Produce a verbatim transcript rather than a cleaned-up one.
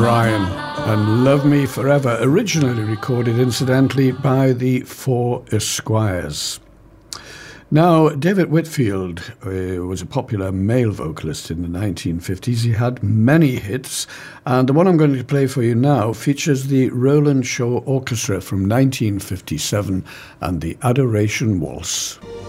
Ryan and Love Me Forever, originally recorded incidentally by the Four Esquires. Now, David Whitfield uh, was a popular male vocalist in the nineteen fifties. He had many hits, and the one I'm going to play for you now features the Roland Shaw Orchestra from nineteen fifty-seven and the Adoration Waltz.